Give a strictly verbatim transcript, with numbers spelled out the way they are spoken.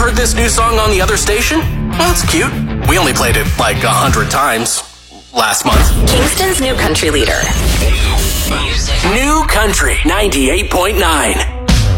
heard this new song on the other station? Well, it's cute. We only played it like a hundred times last month. Kingston's new country leader. New Country ninety-eight point nine.